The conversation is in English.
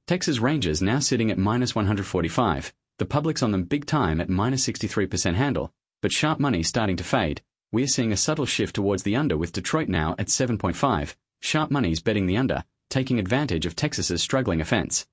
Texas Rangers now sitting at minus 145. The public's on them big time at minus 63% handle, but sharp money starting to fade. We're seeing a subtle shift towards the under with Detroit now at 7.5. Sharp money's betting the under, taking advantage of Texas's struggling offense.